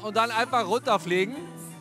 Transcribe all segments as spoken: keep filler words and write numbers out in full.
und dann einfach runterfliegen.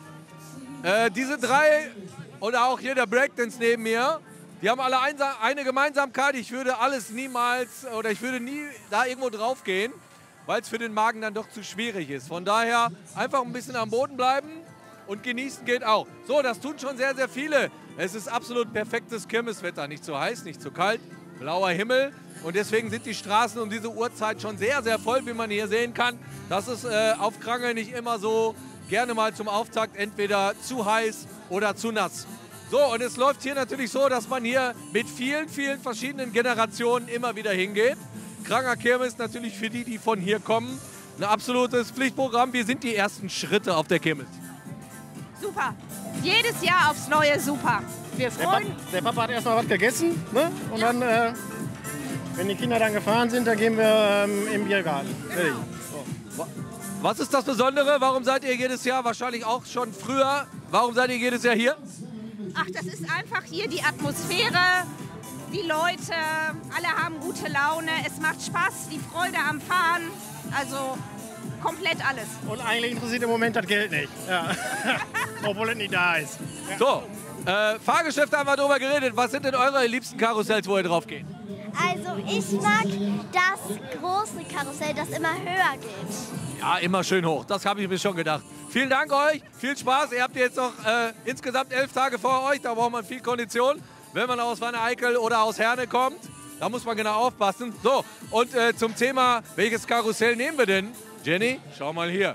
Äh, diese drei oder auch hier der Breakdance neben mir, die haben alle eine Gemeinsamkeit. Ich würde alles niemals oder ich würde nie da irgendwo drauf gehen, weil es für den Magen dann doch zu schwierig ist. Von daher einfach ein bisschen am Boden bleiben und genießen geht auch. So, das tun schon sehr, sehr viele. Es ist absolut perfektes Kirmeswetter. Nicht zu heiß, nicht zu kalt, blauer Himmel. Und deswegen sind die Straßen um diese Uhrzeit schon sehr, sehr voll, wie man hier sehen kann. Das ist äh, auf Krangel nicht immer so. Gerne mal zum Auftakt entweder zu heiß oder zu nass. So, und es läuft hier natürlich so, dass man hier mit vielen, vielen verschiedenen Generationen immer wieder hingeht. Kranger Kirmes natürlich für die, die von hier kommen, ein absolutes Pflichtprogramm. Wie sind die ersten Schritte auf der Kirmes? Super. Jedes Jahr aufs Neue super. Wir freuen uns. Der, der Papa hat erst mal was gegessen, ne? Und ja. dann, äh, wenn die Kinder dann gefahren sind, dann gehen wir ähm, im Biergarten. Genau. So. Was ist das Besondere? Warum seid ihr jedes Jahr, wahrscheinlich auch schon früher, warum seid ihr jedes Jahr hier? Ach, das ist einfach hier die Atmosphäre, die Leute, alle haben gute Laune, es macht Spaß, die Freude am Fahren, also komplett alles. Und eigentlich interessiert im Moment das Geld nicht, ja. Obwohl es nicht da ist. Ja. So, äh, Fahrgeschäfte haben wir darüber geredet. Was sind denn eure liebsten Karussells, wo ihr drauf geht? Also ich mag das große Karussell, das immer höher geht. Ja, immer schön hoch. Das habe ich mir schon gedacht. Vielen Dank euch. Viel Spaß. Ihr habt jetzt noch äh, insgesamt elf Tage vor euch. Da braucht man viel Kondition. Wenn man aus Wanne-Eickel oder aus Herne kommt, da muss man genau aufpassen. So, und äh, zum Thema, welches Karussell nehmen wir denn? Jenny, schau mal hier.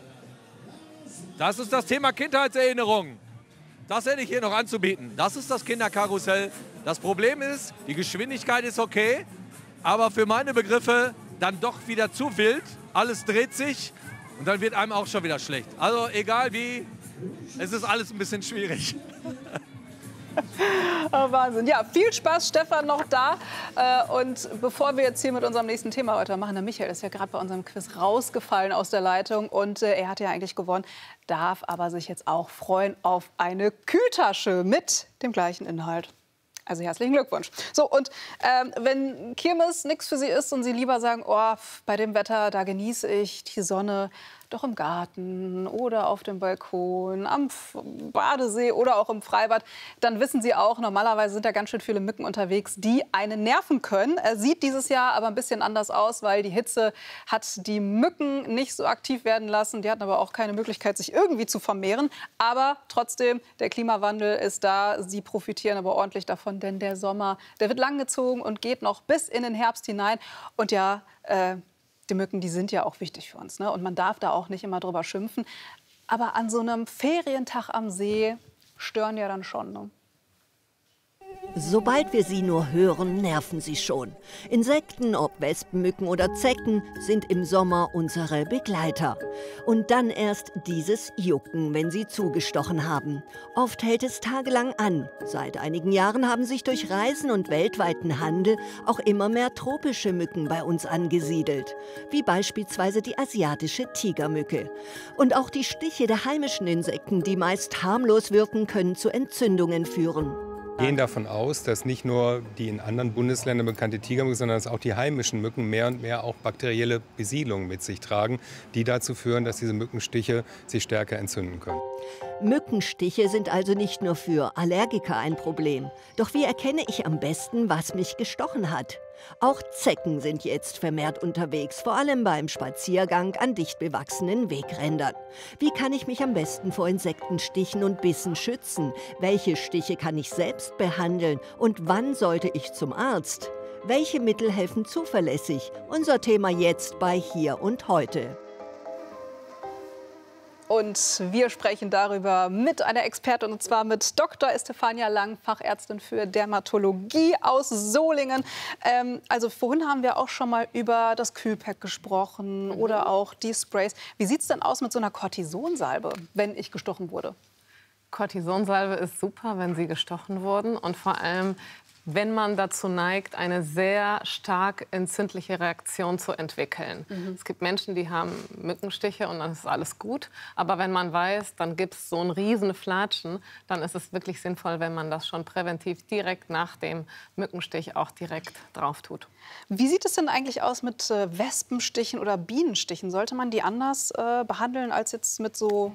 Das ist das Thema Kindheitserinnerungen. Das hätte ich hier noch anzubieten. Das ist das Kinderkarussell. Das Problem ist, die Geschwindigkeit ist okay, aber für meine Begriffe dann doch wieder zu wild. Alles dreht sich und dann wird einem auch schon wieder schlecht. Also egal wie, es ist alles ein bisschen schwierig. Oh, Wahnsinn. Ja, viel Spaß, Stefan, noch da. Und bevor wir jetzt hier mit unserem nächsten Thema weitermachen, der Michael ist ja gerade bei unserem Quiz rausgefallen aus der Leitung. Und er hat ja eigentlich gewonnen, darf aber sich jetzt auch freuen auf eine Kühltasche mit dem gleichen Inhalt. Also herzlichen Glückwunsch. So, und ähm, wenn Kirmes nichts für Sie ist und Sie lieber sagen, oh, bei dem Wetter, da genieße ich die Sonne, doch im Garten oder auf dem Balkon, am Badesee oder auch im Freibad, dann wissen Sie auch, normalerweise sind da ganz schön viele Mücken unterwegs, die einen nerven können. Er sieht dieses Jahr aber ein bisschen anders aus, weil die Hitze hat die Mücken nicht so aktiv werden lassen. Die hatten aber auch keine Möglichkeit, sich irgendwie zu vermehren. Aber trotzdem, der Klimawandel ist da. Sie profitieren aber ordentlich davon, denn der Sommer, der wird langgezogen und geht noch bis in den Herbst hinein. Und ja, äh, die Mücken, die sind ja auch wichtig für uns, ne? Und man darf da auch nicht immer drüber schimpfen. Aber an so einem Ferientag am See stören ja dann schon, ne? Sobald wir sie nur hören, nerven sie schon. Insekten, ob Wespen, Mücken oder Zecken, sind im Sommer unsere Begleiter. Und dann erst dieses Jucken, wenn sie zugestochen haben. Oft hält es tagelang an. Seit einigen Jahren haben sich durch Reisen und weltweiten Handel auch immer mehr tropische Mücken bei uns angesiedelt. Wie beispielsweise die asiatische Tigermücke. Und auch die Stiche der heimischen Insekten, die meist harmlos wirken, können zu Entzündungen führen. Wir gehen davon aus, dass nicht nur die in anderen Bundesländern bekannte Tigermücke, sondern dass auch die heimischen Mücken mehr und mehr auch bakterielle Besiedlungen mit sich tragen, die dazu führen, dass diese Mückenstiche sich stärker entzünden können. Mückenstiche sind also nicht nur für Allergiker ein Problem. Doch wie erkenne ich am besten, was mich gestochen hat? Auch Zecken sind jetzt vermehrt unterwegs, vor allem beim Spaziergang an dicht bewachsenen Wegrändern. Wie kann ich mich am besten vor Insektenstichen und Bissen schützen? Welche Stiche kann ich selbst behandeln? Und wann sollte ich zum Arzt? Welche Mittel helfen zuverlässig? Unser Thema jetzt bei Hier und Heute. Und wir sprechen darüber mit einer Expertin, und zwar mit Doktor Estefania Lang, Fachärztin für Dermatologie aus Solingen. Ähm, also vorhin haben wir auch schon mal über das Kühlpack gesprochen, mhm, oder auch die Sprays. Wie sieht es denn aus mit so einer Cortisonsalbe, wenn ich gestochen wurde? Cortisonsalbe ist super, wenn Sie gestochen wurden. Und vor allem wenn man dazu neigt, eine sehr stark entzündliche Reaktion zu entwickeln. Mhm. Es gibt Menschen, die haben Mückenstiche und dann ist alles gut. Aber wenn man weiß, dann gibt es so einen riesen Flatschen, dann ist es wirklich sinnvoll, wenn man das schon präventiv direkt nach dem Mückenstich auch direkt drauf tut. Wie sieht es denn eigentlich aus mit äh, Wespenstichen oder Bienenstichen? Sollte man die anders äh, behandeln als jetzt mit so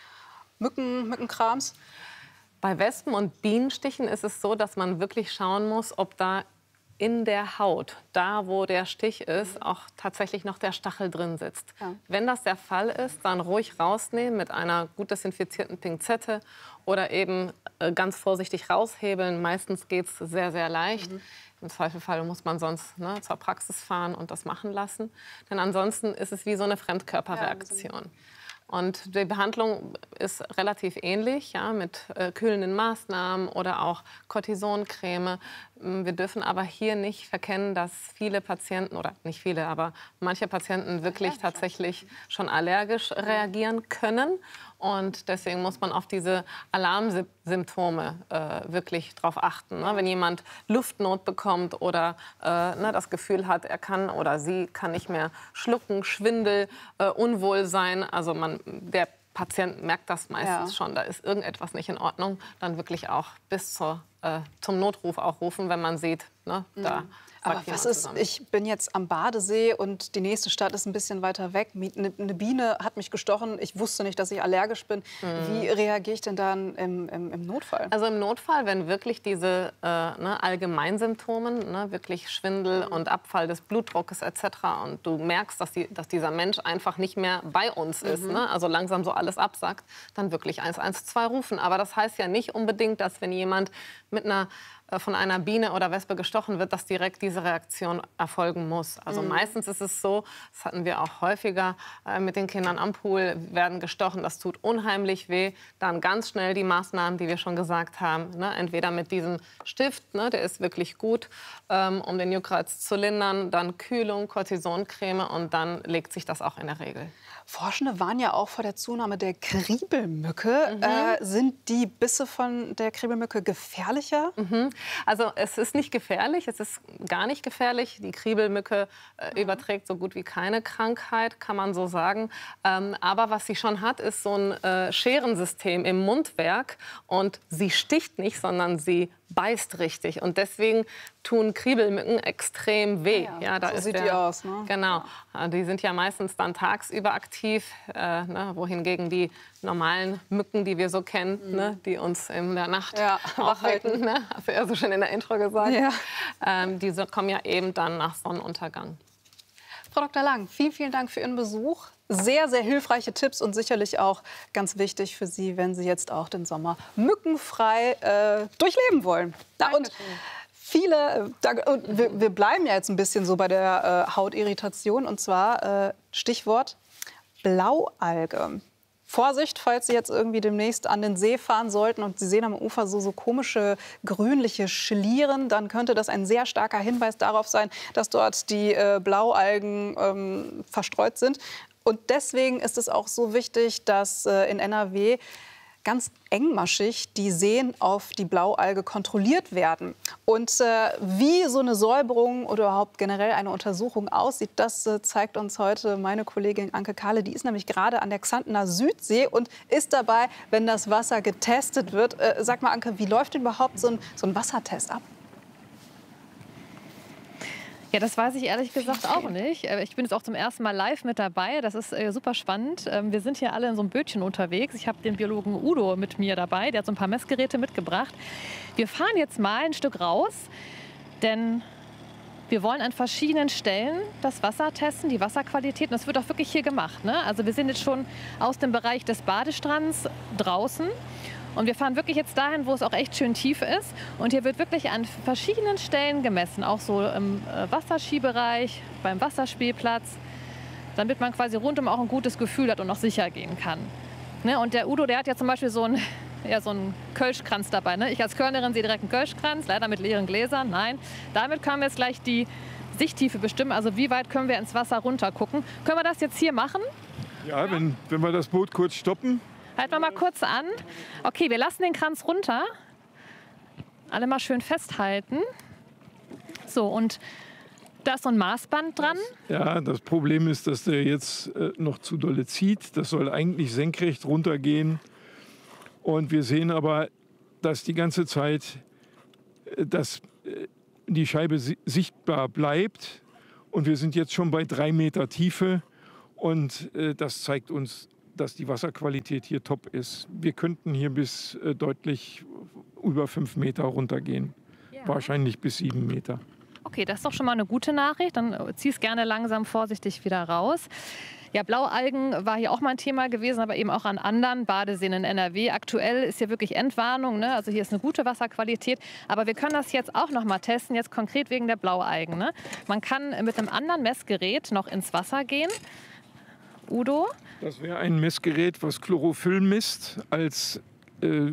Mücken, Mückenkrams? Bei Wespen- und Bienenstichen ist es so, dass man wirklich schauen muss, ob da in der Haut, da wo der Stich ist, auch tatsächlich noch der Stachel drin sitzt. Ja. Wenn das der Fall ist, dann ruhig rausnehmen mit einer gut desinfizierten Pinzette oder eben äh, ganz vorsichtig raushebeln. Meistens geht es sehr, sehr leicht. Mhm. Im Zweifelfall muss man sonst ne, zur Praxis fahren und das machen lassen. Denn ansonsten ist es wie so eine Fremdkörperreaktion. Ja, und die Behandlung ist relativ ähnlich, ja, mit äh, kühlenden Maßnahmen oder auch Cortisoncreme. Wir dürfen aber hier nicht verkennen, dass viele Patienten, oder nicht viele, aber manche Patienten wirklich tatsächlich schon allergisch reagieren können. Und deswegen muss man auf diese Alarmsymptome äh, wirklich drauf achten. Ne? Wenn jemand Luftnot bekommt oder äh, ne, das Gefühl hat, er kann oder sie kann nicht mehr schlucken, Schwindel, äh, Unwohlsein, also man, der Patient merkt das meistens ja. schon, da ist irgendetwas nicht in Ordnung, dann wirklich auch bis zur, äh, zum Notruf auch rufen, wenn man sieht, ne, da Aber was ist, zusammen. Ich bin jetzt am Badesee und die nächste Stadt ist ein bisschen weiter weg. Eine, eine Biene hat mich gestochen. Ich wusste nicht, dass ich allergisch bin. Mhm. Wie reagiere ich denn dann im, im, im Notfall? Also im Notfall, wenn wirklich diese äh, ne, Allgemeinsymptomen, ne, wirklich Schwindel mhm. und Abfall des Blutdruckes et cetera und du merkst, dass, die, dass dieser Mensch einfach nicht mehr bei uns ist, mhm. ne, also langsam so alles absackt, dann wirklich eins eins zwei rufen. Aber das heißt ja nicht unbedingt, dass wenn jemand mit einer von einer Biene oder Wespe gestochen wird, dass direkt diese Reaktion erfolgen muss. Also mhm. meistens ist es so, das hatten wir auch häufiger äh, mit den Kindern am Pool, werden gestochen, das tut unheimlich weh. Dann ganz schnell die Maßnahmen, die wir schon gesagt haben, ne? Entweder mit diesem Stift, ne? Der ist wirklich gut, ähm, um den Juckreiz zu lindern, dann Kühlung, Cortisoncreme und dann legt sich das auch in der Regel. Forschende warnen ja auch vor der Zunahme der Kriebelmücke. Mhm. Äh, sind die Bisse von der Kriebelmücke gefährlicher? Mhm. Also es ist nicht gefährlich, es ist gar nicht gefährlich. Die Kriebelmücke äh, mhm. überträgt so gut wie keine Krankheit, kann man so sagen. Ähm, aber was sie schon hat, ist so ein äh, Scherensystem im Mundwerk. Und sie sticht nicht, sondern sie beißt richtig. Und deswegen tun Kriebelmücken extrem weh. Ja, ja, da so ist sieht der, die aus. Ne? Genau. Die sind ja meistens dann tagsüber aktiv, äh, ne, wohingegen die normalen Mücken, die wir so kennen, mhm. ne, die uns in der Nacht ja, aufhalten, ne, hast du ja so schön in der Intro gesagt, ja. ähm, die so, kommen ja eben dann nach Sonnenuntergang. Frau Doktor Lang, vielen, vielen Dank für Ihren Besuch. Sehr, sehr hilfreiche Tipps und sicherlich auch ganz wichtig für Sie, wenn Sie jetzt auch den Sommer mückenfrei äh, durchleben wollen. Na, und viele, da, und wir, wir bleiben ja jetzt ein bisschen so bei der äh, Hautirritation, und zwar äh, Stichwort Blaualge. Vorsicht, falls Sie jetzt irgendwie demnächst an den See fahren sollten und Sie sehen am Ufer so, so komische grünliche Schlieren, dann könnte das ein sehr starker Hinweis darauf sein, dass dort die äh, Blaualgen ähm, verstreut sind. Und deswegen ist es auch so wichtig, dass äh, in N R W ganz engmaschig die Seen auf die Blaualge kontrolliert werden. Und äh, wie so eine Säuberung oder überhaupt generell eine Untersuchung aussieht, das äh, zeigt uns heute meine Kollegin Anke Kahle. Die ist nämlich gerade an der Xantener Südsee und ist dabei, wenn das Wasser getestet wird. Äh, sag mal, Anke, wie läuft denn überhaupt so ein, so ein Wassertest ab? Ja, das weiß ich ehrlich gesagt auch nicht. Ich bin jetzt auch zum ersten Mal live mit dabei. Das ist äh, super spannend. Ähm, wir sind hier alle in so einem Bötchen unterwegs. Ich habe den Biologen Udo mit mir dabei. Der hat so ein paar Messgeräte mitgebracht. Wir fahren jetzt mal ein Stück raus, denn wir wollen an verschiedenen Stellen das Wasser testen, die Wasserqualität. Und das wird auch wirklich hier gemacht, ne? Also wir sind jetzt schon aus dem Bereich des Badestrands draußen. Und wir fahren wirklich jetzt dahin, wo es auch echt schön tief ist. Und hier wird wirklich an verschiedenen Stellen gemessen, auch so im Wasserskibereich, beim Wasserspielplatz, damit man quasi rundum auch ein gutes Gefühl hat und auch sicher gehen kann. Ne? Und der Udo, der hat ja zum Beispiel so einen, ja, so einen Kölschkranz dabei. Ne? Ich als Kölnerin sehe direkt einen Kölschkranz, leider mit leeren Gläsern. Nein, damit können wir jetzt gleich die Sichttiefe bestimmen. Also wie weit können wir ins Wasser runter gucken. Können wir das jetzt hier machen? Ja, wenn, wenn wir das Boot kurz stoppen. Halten wir mal kurz an. Okay, wir lassen den Kranz runter. Alle mal schön festhalten. So, und da ist so ein Maßband dran. Ja, das Problem ist, dass der jetzt äh, noch zu dolle zieht. Das soll eigentlich senkrecht runtergehen. Und wir sehen aber, dass die ganze Zeit äh, dass, äh, die Scheibe si sichtbar bleibt. Und wir sind jetzt schon bei drei Meter Tiefe. Und äh, das zeigt uns, dass die Wasserqualität hier top ist. Wir könnten hier bis äh, deutlich über fünf Meter runtergehen. Ja. Wahrscheinlich bis sieben Meter. Okay, das ist doch schon mal eine gute Nachricht. Dann zieh es gerne langsam vorsichtig wieder raus. Ja, Blaualgen war hier auch mal ein Thema gewesen, aber eben auch an anderen Badeseen in N R W. Aktuell ist hier wirklich Entwarnung, ne? Also hier ist eine gute Wasserqualität. Aber wir können das jetzt auch noch mal testen, jetzt konkret wegen der Blaualgen. Ne? Man kann mit einem anderen Messgerät noch ins Wasser gehen. Udo? Das wäre ein Messgerät, was Chlorophyll misst als äh,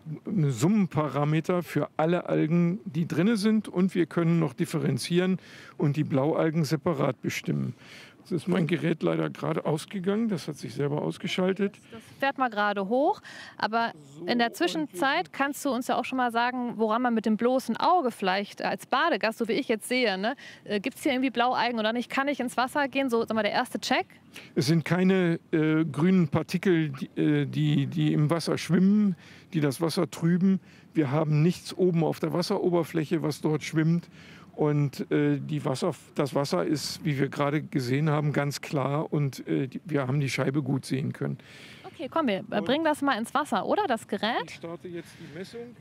Summenparameter für alle Algen, die drin sind. Und wir können noch differenzieren und die Blaualgen separat bestimmen. Jetzt ist mein Gerät leider gerade ausgegangen. Das hat sich selber ausgeschaltet. Das fährt mal gerade hoch. Aber in der Zwischenzeit kannst du uns ja auch schon mal sagen, woran man mit dem bloßen Auge vielleicht als Badegast, so wie ich jetzt sehe, ne, gibt es hier irgendwie Blaualgen oder nicht? Kann ich ins Wasser gehen? So, sag mal, der erste Check. Es sind keine äh, grünen Partikel, die, äh, die, die im Wasser schwimmen, die das Wasser trüben. Wir haben nichts oben auf der Wasseroberfläche, was dort schwimmt. Und äh, die Wasser, das Wasser ist, wie wir gerade gesehen haben, ganz klar. Und äh, die, wir haben die Scheibe gut sehen können. Okay, komm, wir bringen das mal ins Wasser, oder? Das Gerät? Ich starte jetzt die Messung.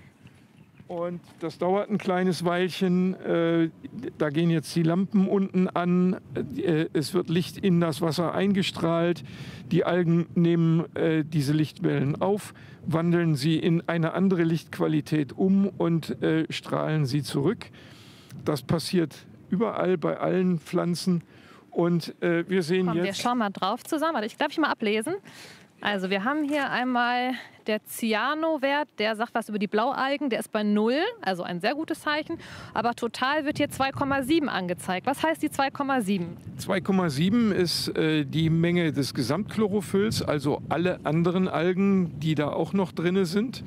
Und das dauert ein kleines Weilchen. Äh, da gehen jetzt die Lampen unten an. Äh, es wird Licht in das Wasser eingestrahlt. Die Algen nehmen äh, diese Lichtwellen auf, wandeln sie in eine andere Lichtqualität um und äh, strahlen sie zurück. Das passiert überall bei allen Pflanzen. Und äh, wir sehen Komm, jetzt... wir schauen mal drauf zusammen. Ich darf ich mal ablesen? Also wir haben hier einmal der Cyano-Wert, der sagt was über die Blaualgen, der ist bei null, also ein sehr gutes Zeichen. Aber total wird hier zwei Komma sieben angezeigt. Was heißt die zwei Komma sieben? zwei Komma sieben ist äh, die Menge des Gesamtchlorophylls, also alle anderen Algen, die da auch noch drin sind.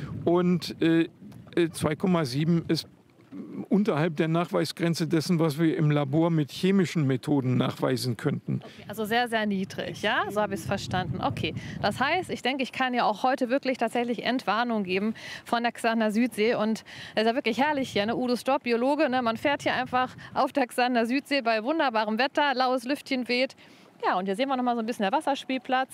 Und äh, zwei Komma sieben ist unterhalb der Nachweisgrenze dessen, was wir im Labor mit chemischen Methoden nachweisen könnten. Okay, also sehr, sehr niedrig, ja? So habe ich es verstanden. Okay, das heißt, ich denke, ich kann ja auch heute wirklich tatsächlich Entwarnung geben von der Xander Südsee. Und es ist ja wirklich herrlich hier, ne? Udo Stopp, Biologe, ne? Man fährt hier einfach auf der Xander Südsee bei wunderbarem Wetter, laues Lüftchen weht. Ja, und hier sehen wir noch mal so ein bisschen der Wasserspielplatz.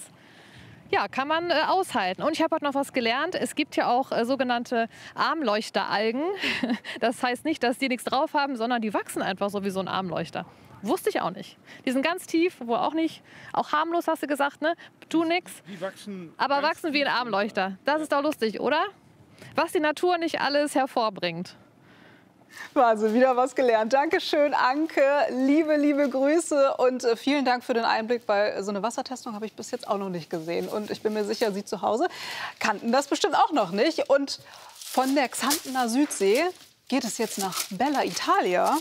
Ja, kann man äh, aushalten. Und ich habe heute noch was gelernt. Es gibt ja auch äh, sogenannte Armleuchteralgen. Das heißt nicht, dass die nichts drauf haben, sondern die wachsen einfach so wie so ein Armleuchter. Wusste ich auch nicht. Die sind ganz tief, wo auch nicht, auch harmlos hast du gesagt, ne? Tun nichts. Die wachsen aber wachsen wie ein Armleuchter. Das ist doch lustig, oder? Was die Natur nicht alles hervorbringt. Wahnsinn, wieder was gelernt. Dankeschön, Anke. Liebe, liebe Grüße und äh, vielen Dank für den Einblick, weil so eine Wassertestung habe ich bis jetzt auch noch nicht gesehen. Und ich bin mir sicher, Sie zu Hause kannten das bestimmt auch noch nicht. Und von der Xantener Südsee geht es jetzt nach Bella Italia,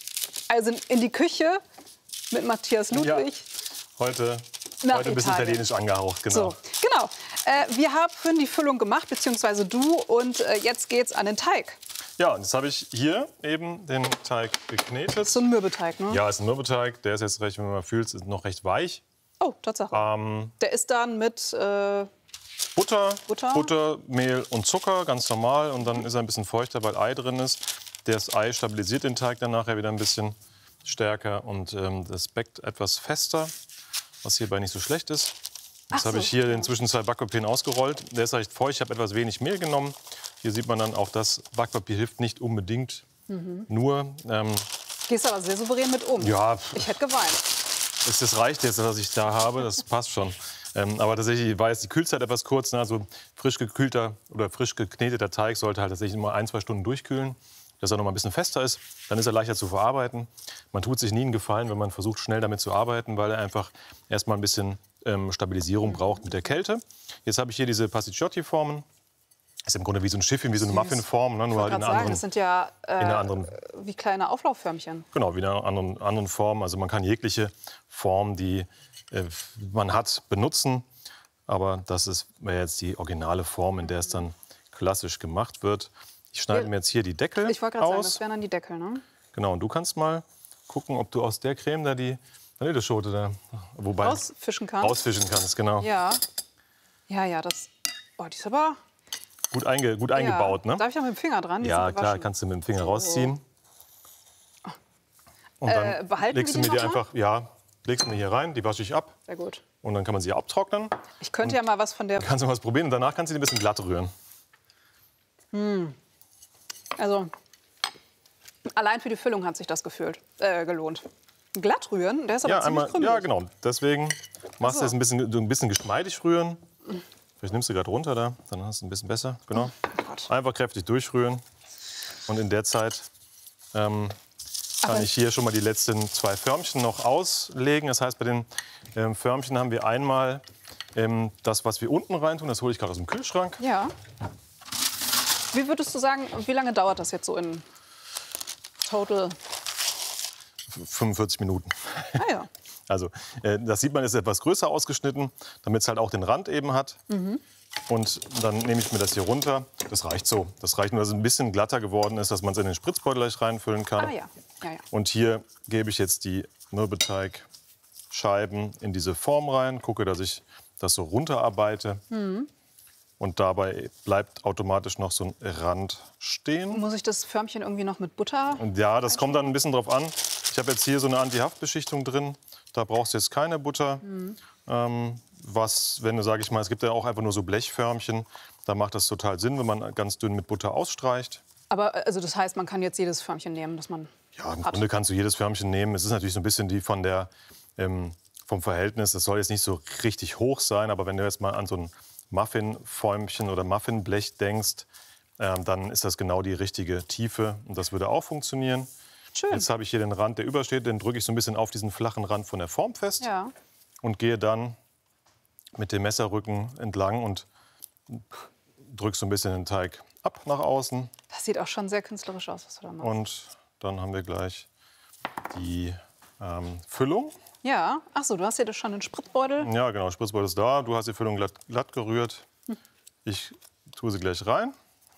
also in die Küche mit Matthias Ludwig. Ja, heute, heute ein bisschen italienisch angehaucht, genau. So, genau. Äh, wir haben die Füllung gemacht, beziehungsweise du, und äh, jetzt geht's an den Teig. Ja, und jetzt habe ich hier eben den Teig geknetet. So ein Mürbeteig, ne? Ja, ist ein Mürbeteig. Der ist jetzt recht, wenn man fühlt, ist noch recht weich. Oh, Tatsache. Ähm, Der ist dann mit äh, Butter, Butter, Butter, Mehl und Zucker, ganz normal. Und dann ist er ein bisschen feuchter, weil Ei drin ist. Das Ei stabilisiert den Teig dann nachher wieder ein bisschen stärker. Und ähm, das backt etwas fester, was hierbei nicht so schlecht ist. Jetzt so, habe ich hier ja. inzwischen zwei Backpapieren ausgerollt. Der ist recht feucht. Ich habe etwas wenig Mehl genommen. Hier sieht man dann auch, das Backpapier hilft nicht unbedingt. Mhm. Nur. Ähm, Gehst aber sehr souverän mit um. Ja. Ich hätte geweint. Es, das reicht jetzt, was ich da habe. Das passt schon. Ähm, aber tatsächlich war jetzt die Kühlzeit etwas kurz. Ne? Also frisch gekühlter oder frisch gekneteter Teig sollte halt tatsächlich immer ein, zwei Stunden durchkühlen, dass er noch mal ein bisschen fester ist. Dann ist er leichter zu verarbeiten. Man tut sich nie einen Gefallen, wenn man versucht, schnell damit zu arbeiten, weil er einfach erst mal ein bisschen ähm, Stabilisierung braucht mit der Kälte. Jetzt habe ich hier diese Pasticcioti-Formen. Das ist im Grunde wie so ein Schiffchen, wie so eine Muffinform. Ne? Nur halt in einer anderen, das sind ja äh, in einer anderen, wie kleine Auflaufförmchen. Genau, wie in einer anderen, anderen Form. Also man kann jegliche Form, die äh, man hat, benutzen. Aber das ist jetzt die originale Form, in der es dann klassisch gemacht wird. Ich schneide mir jetzt hier die Deckel Ich wollte gerade sagen, aus. das wären dann die Deckel, ne? Genau, und du kannst mal gucken, ob du aus der Creme da die Vanilleschote da, wobei Rausfischen kannst. Rausfischen kannst, genau. Ja. Ja, ja, das. Oh, die ist aber. Gut, einge, gut Ja. eingebaut, ne? Darf ich auch mit dem Finger dran? Die Ja, sind klar, gewaschen. kannst du mit dem Finger So. rausziehen. Und dann Äh, behalten legst du wir die mir die noch mal? einfach, ja, legst du mir hier rein, die wasche ich ab. Sehr gut. Und dann kann man sie abtrocknen. Ich könnte ja mal was von der. Dann kannst du was probieren und danach kannst du die ein bisschen glatt rühren. Hm. Also, allein für die Füllung hat sich das gefühlt, äh, gelohnt. Glatt rühren, der ist aber Ja, ziemlich einmal, krümelig. ja, genau. Deswegen machst so. du jetzt ein bisschen, ein bisschen geschmeidig rühren. Vielleicht nimmst du gerade runter da, dann hast du ein bisschen besser. Genau. Oh Einfach kräftig durchrühren. Und in der Zeit ähm, kann Aber- ich hier schon mal die letzten zwei Förmchen noch auslegen. Das heißt, bei den ähm, Förmchen haben wir einmal ähm, das, was wir unten rein tun. Das hole ich gerade aus dem Kühlschrank. Ja. Wie würdest du sagen, wie lange dauert das jetzt so in total? fünfundvierzig Minuten. Ah ja. Also äh, das sieht man, ist etwas größer ausgeschnitten, damit es halt auch den Rand eben hat. Mhm. Und dann nehme ich mir das hier runter. Das reicht so. Das reicht nur, dass es ein bisschen glatter geworden ist, dass man es in den Spritzbeutel gleich reinfüllen kann. Ah ja. Ja, ja. Und hier gebe ich jetzt die Mürbeteigscheiben in diese Form rein. Gucke, dass ich das so runterarbeite. Mhm. Und dabei bleibt automatisch noch so ein Rand stehen. Muss ich das Förmchen irgendwie noch mit Butter? Und ja, das kommt dann ein bisschen drauf an. Ich habe jetzt hier so eine Anti-Haftbeschichtung drin. Da brauchst du jetzt keine Butter. Mhm. Ähm, was, wenn du, sage ich mal, es gibt ja auch einfach nur so Blechförmchen, da macht das total Sinn, wenn man ganz dünn mit Butter ausstreicht. Aber also das heißt, man kann jetzt jedes Förmchen nehmen, das man Ja, im hat. Grunde kannst du jedes Förmchen nehmen. Es ist natürlich so ein bisschen die von der, ähm, vom Verhältnis. Das soll jetzt nicht so richtig hoch sein, aber wenn du jetzt mal an so ein Muffinförmchen oder Muffinblech denkst, ähm, dann ist das genau die richtige Tiefe und das würde auch funktionieren. Schön. Jetzt habe ich hier den Rand, der übersteht, den drücke ich so ein bisschen auf diesen flachen Rand von der Form fest Ja. und gehe dann mit dem Messerrücken entlang und drücke so ein bisschen den Teig ab nach außen. Das sieht auch schon sehr künstlerisch aus, was du da machst. Und dann haben wir gleich die ähm, Füllung. Ja. Ach so, du hast ja das schon in Spritzbeutel. Ja, genau, Spritzbeutel ist da. Du hast die Füllung glatt, glatt gerührt. Ich tue sie gleich rein.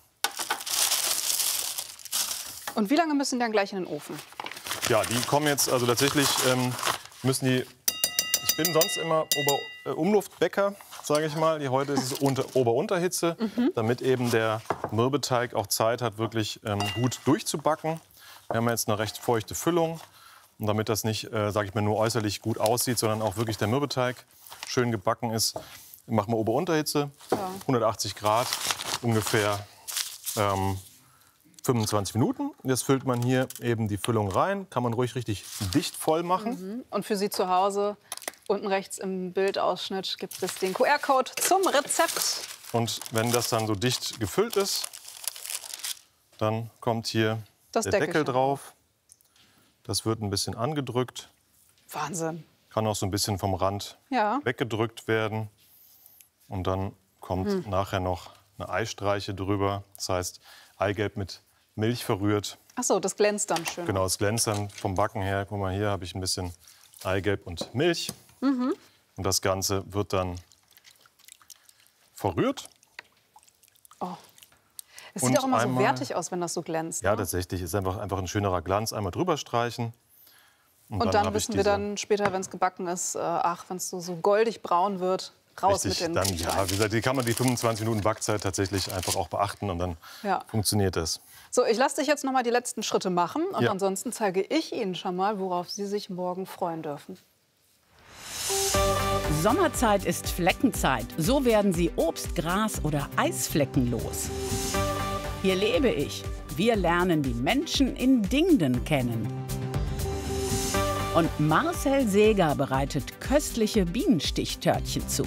Und wie lange müssen die dann gleich in den Ofen? Ja, die kommen jetzt, also tatsächlich ähm, müssen die, ich bin sonst immer Ober, äh, Umluftbäcker, sage ich mal. Die heute ist es unter Ober-Unterhitze, Mhm. damit eben der Mürbeteig auch Zeit hat, wirklich ähm, gut durchzubacken. Wir haben jetzt eine recht feuchte Füllung. Und damit das nicht, äh, sage ich mal, nur äußerlich gut aussieht, sondern auch wirklich der Mürbeteig schön gebacken ist, machen wir Ober-Unterhitze, Ja. hundertachtzig Grad, ungefähr ähm, fünfundzwanzig Minuten. Jetzt füllt man hier eben die Füllung rein, kann man ruhig richtig dicht voll machen. Mhm. Und für Sie zu Hause, unten rechts im Bildausschnitt gibt es den Q R-Code zum Rezept. Und wenn das dann so dicht gefüllt ist, dann kommt hier Das der Deckel Deckelchen. drauf. Das wird ein bisschen angedrückt, Wahnsinn. kann auch so ein bisschen vom Rand Ja. weggedrückt werden. Und dann kommt Hm. nachher noch eine Eistreiche drüber. Das heißt, Eigelb mit Milch verrührt. Ach so, das glänzt dann schön. Genau, es glänzt dann vom Backen her. Guck mal, hier habe ich ein bisschen Eigelb und Milch. Mhm. Und das Ganze wird dann verrührt. Oh. Es Und sieht auch immer so einmal- wertig aus, wenn das so glänzt. Ja, ne? tatsächlich ist einfach, einfach ein schönerer Glanz. Einmal drüber streichen. Und, dann, habe ich wissen wir diese- dann später, wenn es gebacken ist, äh, ach, wenn es so, so goldig braun wird, raus Richtig, mit den dann, ja, wie gesagt, die kann man die fünfundzwanzig Minuten Backzeit tatsächlich einfach auch beachten und dann Ja. funktioniert das. So, ich lasse dich jetzt noch mal die letzten Schritte machen und Ja. ansonsten zeige ich Ihnen schon mal, worauf Sie sich morgen freuen dürfen. Sommerzeit ist Fleckenzeit. So werden Sie Obst, Gras oder Eisflecken los. Hier lebe ich. Wir lernen die Menschen in Dingden kennen. Und Marcel Seeger bereitet köstliche Bienenstichtörtchen zu.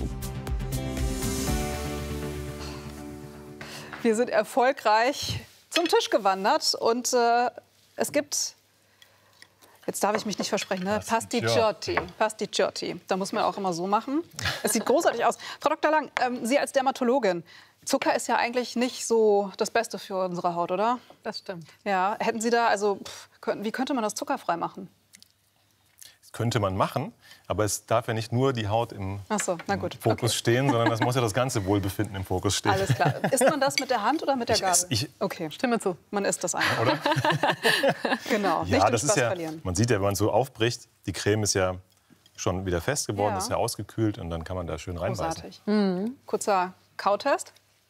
Wir sind erfolgreich zum Tisch gewandert und äh, es gibt, jetzt darf ich mich nicht versprechen, ne? Pasticcioti. Pasticcioti. Da muss man auch immer so machen. Es sieht großartig aus. Frau Doktor Lang, ähm, Sie als Dermatologin, Zucker ist ja eigentlich nicht so das Beste für unsere Haut, oder? Das stimmt. Ja, hätten Sie da, also pff, könnten- wie könnte man das zuckerfrei machen? könnte man machen, aber es darf ja nicht nur die Haut im Ach so, na gut. Fokus Okay. stehen, sondern es muss ja das ganze Wohlbefinden im Fokus stehen. Alles klar. Isst man das mit der Hand oder mit der Ich Gabel? ess- ich- Okay, stimme zu. Man isst das einfach. Oder? Genau, nicht Ja, den das Spaß ist ja, verlieren. man sieht ja, wenn man so aufbricht, die Creme ist ja schon wieder fest geworden, Ja. ist ja ausgekühlt und dann kann man da schön reinbeißen. Großartig. Mhm. Kurzer Kautest.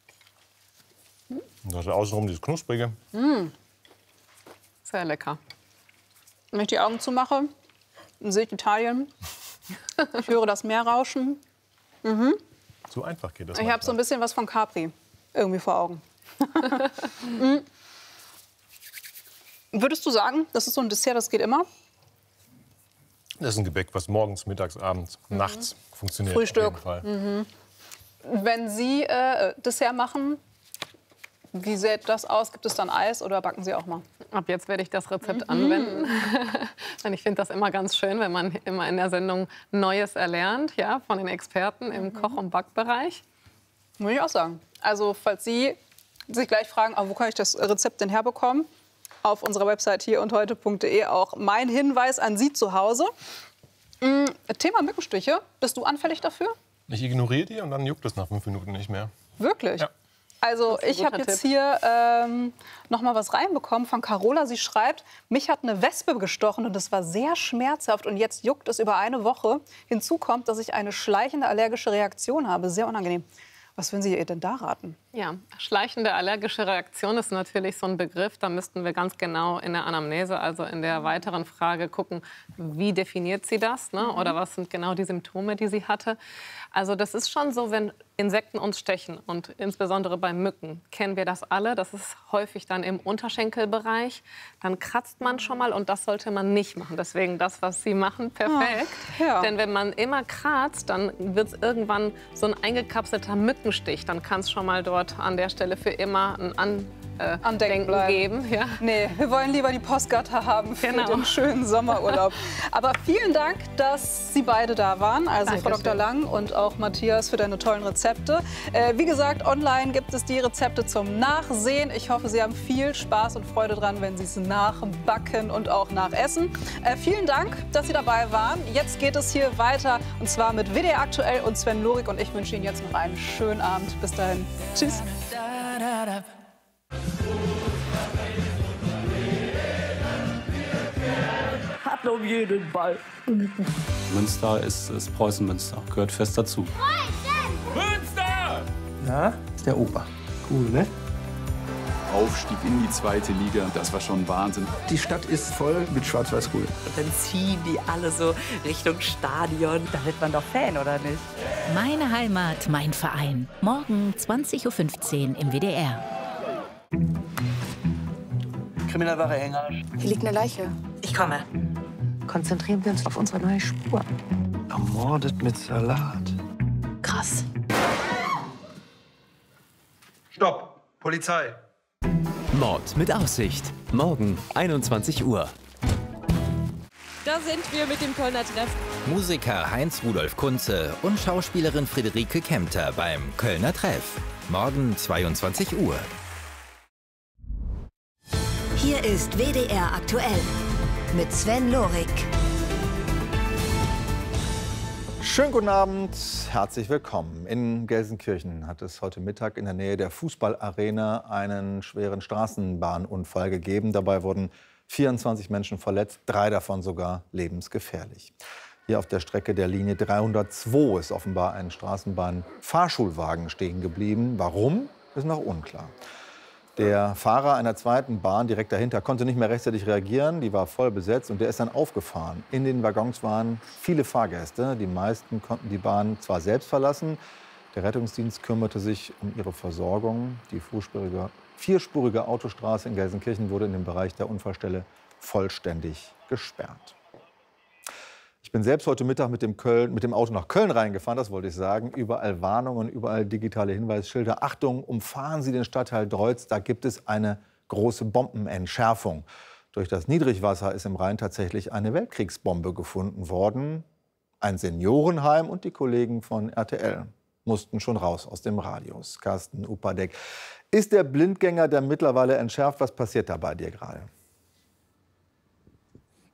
Und da ist außenrum dieses Knusprige. Mhm. Sehr lecker. Wenn ich die Augen zumache, dann sehe ich Italien. Ich höre das Meer rauschen. Mhm. So einfach geht das. Ich habe so ein bisschen was von Capri irgendwie vor Augen. Mhm. Würdest du sagen, das ist so ein Dessert, das geht immer? Das ist ein Gebäck, was morgens, mittags, abends, nachts funktioniert. Frühstück. Auf jeden Fall. Mhm. Wenn Sie äh, Dessert machen, wie sieht das aus? Gibt es dann Eis oder backen Sie auch mal? Ab jetzt werde ich das Rezept Mhm. anwenden. Denn ich finde das immer ganz schön, wenn man immer in der Sendung Neues erlernt, ja, von den Experten im Koch- und Backbereich. Muss ich auch sagen. Also falls Sie sich gleich fragen, ah, wo kann ich das Rezept denn herbekommen? Auf unserer Website hier und heute punkt de auch mein Hinweis an Sie zu Hause. Mm, Thema Mückenstiche. Bist du anfällig dafür? Ich ignoriere die und dann juckt es nach fünf Minuten nicht mehr. Wirklich? Ja. Also Das ist ein ich habe guter jetzt Tipp. hier ähm, noch mal was reinbekommen von Carola. Sie schreibt, mich hat eine Wespe gestochen und es war sehr schmerzhaft und jetzt juckt es über eine Woche. Hinzu kommt, dass ich eine schleichende allergische Reaktion habe. Sehr unangenehm. Was würden Sie ihr denn da raten? Ja, schleichende allergische Reaktion ist natürlich so ein Begriff. Da müssten wir ganz genau in der Anamnese, also in der weiteren Frage gucken, wie definiert sie das, ne? Oder was sind genau die Symptome, die sie hatte. Also das ist schon so, wenn Insekten uns stechen und insbesondere bei Mücken kennen wir das alle. Das ist häufig dann im Unterschenkelbereich. Dann kratzt man schon mal und das sollte man nicht machen. Deswegen das, was Sie machen, perfekt. Ah, ja. Denn wenn man immer kratzt, dann wird es irgendwann so ein eingekapselter Mückenstich. Dann kann es schon mal dort an der Stelle für immer ein An äh, Andenken bleiben. geben. Ja. Nee, wir wollen lieber die Postgatter haben für Genau. den schönen Sommerurlaub. Aber vielen Dank, dass Sie beide da waren. Also Frau Dankeschön. Doktor Lang und auch Matthias für deine tollen Rezepte. Äh, wie gesagt, online gibt es die Rezepte zum Nachsehen. Ich hoffe, Sie haben viel Spaß und Freude dran, wenn Sie es nachbacken und auch nachessen. Äh, vielen Dank, dass Sie dabei waren. Jetzt geht es hier weiter und zwar mit W D R Aktuell und Sven Lorik. Und ich wünsche Ihnen jetzt noch einen schönen Abend. Bis dahin. Tschüss. Hat um jeden Ball. Münster ist, ist Preußen-Münster, gehört fest dazu. Münster! Ja, ist der Opa. Cool, ne? Aufstieg in die zweite Liga, das war schon Wahnsinn. Die Stadt ist voll mit Schwarz-Weiß-Grün. Dann ziehen die alle so Richtung Stadion. Da wird man doch Fan, oder nicht? Meine Heimat, mein Verein. Morgen zwanzig Uhr fünfzehn im W D R. Kriminalwache Hänger. Hier liegt eine Leiche. Ich komme. Konzentrieren wir uns auf unsere neue Spur. Ermordet mit Salat. Krass. Stopp! Polizei! Mord mit Aussicht. Morgen einundzwanzig Uhr. Da sind wir mit dem Kölner Treff. Musiker Heinz-Rudolf Kunze und Schauspielerin Friederike Kempter beim Kölner Treff. Morgen zweiundzwanzig Uhr. Hier ist W D R aktuell mit Sven Lorik. Schönen guten Abend, herzlich willkommen. In Gelsenkirchen hat es heute Mittag in der Nähe der Fußballarena einen schweren Straßenbahnunfall gegeben. Dabei wurden vierundzwanzig Menschen verletzt, drei davon sogar lebensgefährlich. Hier auf der Strecke der Linie dreihundertzwei ist offenbar ein Straßenbahn-Fahrschulwagen stehen geblieben. Warum, ist noch unklar. Der Fahrer einer zweiten Bahn direkt dahinter konnte nicht mehr rechtzeitig reagieren. Die war voll besetzt und der ist dann aufgefahren. In den Waggons waren viele Fahrgäste. Die meisten konnten die Bahn zwar selbst verlassen. Der Rettungsdienst kümmerte sich um ihre Versorgung. Die vierspurige, vierspurige Autostraße in Gelsenkirchen wurde in dem Bereich der Unfallstelle vollständig gesperrt. Ich bin selbst heute Mittag mit dem, Köln, mit dem Auto nach Köln reingefahren, das wollte ich sagen. Überall Warnungen, überall digitale Hinweisschilder. Achtung, umfahren Sie den Stadtteil Deutz, da gibt es eine große Bombenentschärfung. Durch das Niedrigwasser ist im Rhein tatsächlich eine Weltkriegsbombe gefunden worden. Ein Seniorenheim und die Kollegen von R T L mussten schon raus aus dem Radius. Carsten Upadek, ist der Blindgänger, der mittlerweile entschärft? Was passiert da bei dir gerade?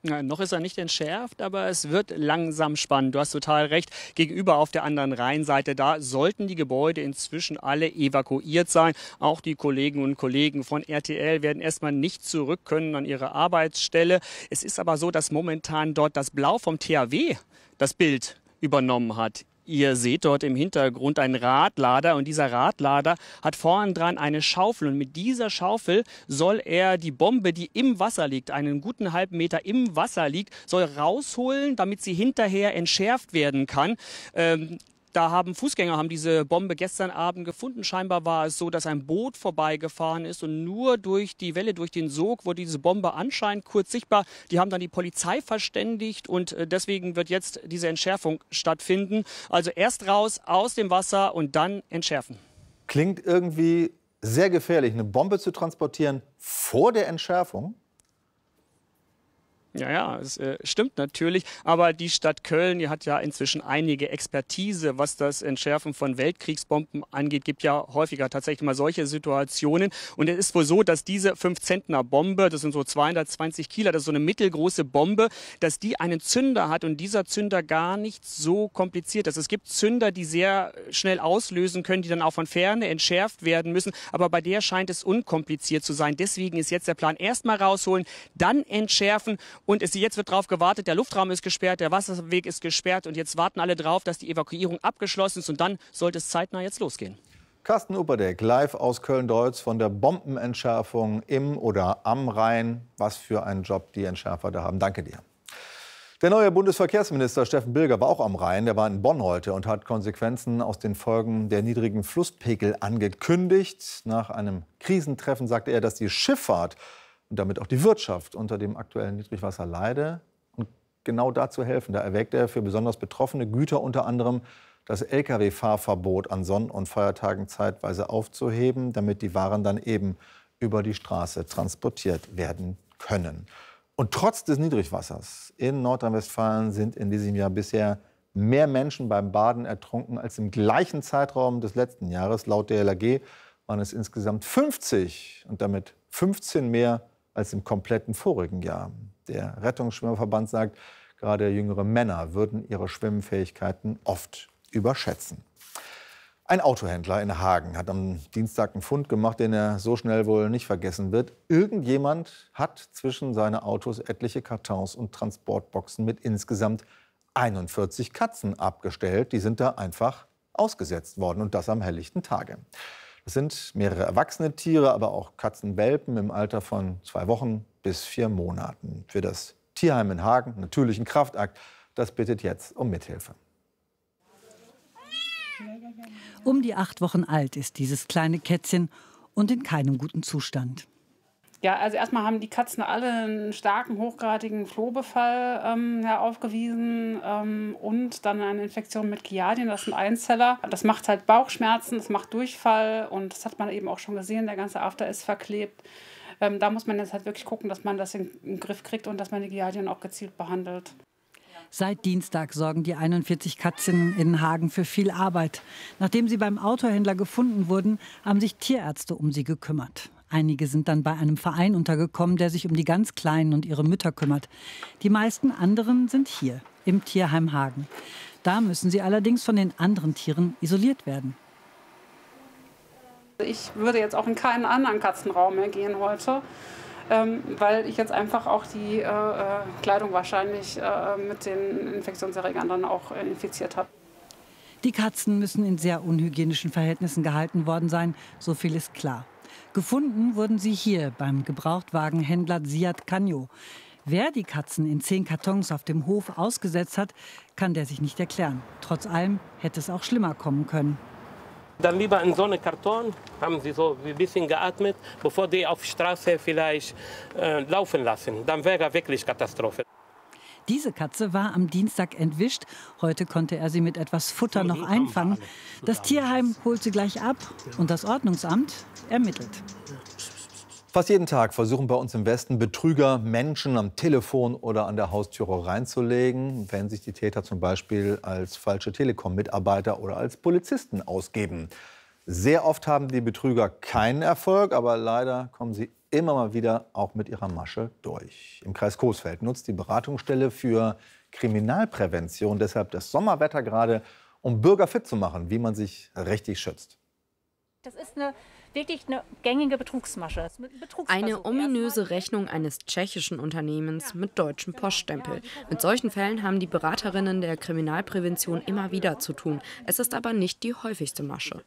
Ja, noch ist er nicht entschärft, aber es wird langsam spannend. Du hast total recht. Gegenüber auf der anderen Rheinseite, da sollten die Gebäude inzwischen alle evakuiert sein. Auch die Kolleginnen und Kollegen von R T L werden erstmal nicht zurück können an ihre Arbeitsstelle. Es ist aber so, dass momentan dort das Blau vom T H W das Bild übernommen hat. Ihr seht dort im Hintergrund einen Radlader und dieser Radlader hat vorn dran eine Schaufel und mit dieser Schaufel soll er die Bombe, die im Wasser liegt, einen guten halben Meter im Wasser liegt, soll rausholen, damit sie hinterher entschärft werden kann. Ähm, Da haben Fußgänger haben diese Bombe gestern Abend gefunden. Scheinbar war es so, dass ein Boot vorbeigefahren ist und nur durch die Welle, durch den Sog wurde diese Bombe anscheinend kurz sichtbar. Die haben dann die Polizei verständigt und deswegen wird jetzt diese Entschärfung stattfinden. Also erst raus aus dem Wasser und dann entschärfen. Klingt irgendwie sehr gefährlich, eine Bombe zu transportieren vor der Entschärfung. Ja, ja, es äh, stimmt natürlich. Aber die Stadt Köln, die hat ja inzwischen einige Expertise, was das Entschärfen von Weltkriegsbomben angeht. Gibt ja häufiger tatsächlich mal solche Situationen. Und es ist wohl so, dass diese fünf Zentner Bombe, das sind so zweihundertzwanzig Kilo, das ist so eine mittelgroße Bombe, dass die einen Zünder hat und dieser Zünder gar nicht so kompliziert ist. Es gibt Zünder, die sehr schnell auslösen können, die dann auch von Ferne entschärft werden müssen. Aber bei der scheint es unkompliziert zu sein. Deswegen ist jetzt der Plan, erst mal rausholen, dann entschärfen. Und es, jetzt wird darauf gewartet, der Luftraum ist gesperrt, der Wasserweg ist gesperrt und jetzt warten alle drauf, dass die Evakuierung abgeschlossen ist und dann sollte es zeitnah jetzt losgehen. Carsten Upperdeck, live aus Köln-Deutz von der Bombenentschärfung im oder am Rhein. Was für einen Job die Entschärfer da haben. Danke dir. Der neue Bundesverkehrsminister Steffen Bilger war auch am Rhein. Der war in Bonn heute und hat Konsequenzen aus den Folgen der niedrigen Flusspegel angekündigt. Nach einem Krisentreffen sagte er, dass die Schifffahrt und damit auch die Wirtschaft unter dem aktuellen Niedrigwasser leide. Und genau dazu helfen. Da erwägt er für besonders betroffene Güter unter anderem das L K W-Fahrverbot an Sonn- und Feiertagen zeitweise aufzuheben, damit die Waren dann eben über die Straße transportiert werden können. Und trotz des Niedrigwassers in Nordrhein-Westfalen sind in diesem Jahr bisher mehr Menschen beim Baden ertrunken als im gleichen Zeitraum des letzten Jahres. Laut der L A G waren es insgesamt fünfzig und damit fünfzehn mehr als im kompletten vorigen Jahr. Der Rettungsschwimmerverband sagt, gerade jüngere Männer würden ihre Schwimmfähigkeiten oft überschätzen. Ein Autohändler in Hagen hat am Dienstag einen Fund gemacht, den er so schnell wohl nicht vergessen wird. Irgendjemand hat zwischen seine Autos etliche Kartons und Transportboxen mit insgesamt einundvierzig Katzen abgestellt. Die sind da einfach ausgesetzt worden und das am helllichten Tage. Das sind mehrere erwachsene Tiere, aber auch Katzenwelpen im Alter von zwei Wochen bis vier Monaten. Für das Tierheim in Hagen natürlich ein Kraftakt. Das bittet jetzt um Mithilfe. Um die acht Wochen alt ist dieses kleine Kätzchen und in keinem guten Zustand. Ja, also erstmal haben die Katzen alle einen starken, hochgradigen Flohbefall ähm, ja, aufgewiesen ähm, und dann eine Infektion mit Giardien, das ist ein Einzeller. Das macht halt Bauchschmerzen, das macht Durchfall und das hat man eben auch schon gesehen, der ganze After ist verklebt. Ähm, da muss man jetzt halt wirklich gucken, dass man das in, in den Griff kriegt und dass man die Giardien auch gezielt behandelt. Seit Dienstag sorgen die einundvierzig Katzen in Hagen für viel Arbeit. Nachdem sie beim Autohändler gefunden wurden, haben sich Tierärzte um sie gekümmert. Einige sind dann bei einem Verein untergekommen, der sich um die ganz Kleinen und ihre Mütter kümmert. Die meisten anderen sind hier, im Tierheim Hagen. Da müssen sie allerdings von den anderen Tieren isoliert werden. Ich würde jetzt auch in keinen anderen Katzenraum mehr gehen heute, ähm, weil ich jetzt einfach auch die äh, Kleidung wahrscheinlich äh, mit den Infektionserregern dann auch äh, infiziert habe. Die Katzen müssen in sehr unhygienischen Verhältnissen gehalten worden sein, so viel ist klar. Gefunden wurden sie hier beim Gebrauchtwagenhändler Siad Canyo. Wer die Katzen in zehn Kartons auf dem Hof ausgesetzt hat, kann der sich nicht erklären. Trotz allem hätte es auch schlimmer kommen können. Dann lieber in so einem Karton, haben sie so ein bisschen geatmet, bevor die auf die Straße vielleicht äh, laufen lassen. Dann wäre wirklich Katastrophe. Diese Katze war am Dienstag entwischt. Heute konnte er sie mit etwas Futter noch einfangen. Das Tierheim holt sie gleich ab und das Ordnungsamt ermittelt. Fast jeden Tag versuchen bei uns im Westen Betrüger, Menschen am Telefon oder an der Haustüre reinzulegen, wenn sich die Täter zum Beispiel als falsche Telekom-Mitarbeiter oder als Polizisten ausgeben. Sehr oft haben die Betrüger keinen Erfolg, aber leider kommen sie immer mal wieder auch mit ihrer Masche durch. Im Kreis Coesfeld nutzt die Beratungsstelle für Kriminalprävention deshalb das Sommerwetter gerade, um Bürger fit zu machen, wie man sich richtig schützt. Das ist eine, wirklich eine gängige Betrugsmasche. Eine ominöse Rechnung eines tschechischen Unternehmens mit deutschem Poststempel. Mit solchen Fällen haben die Beraterinnen der Kriminalprävention immer wieder zu tun. Es ist aber nicht die häufigste Masche.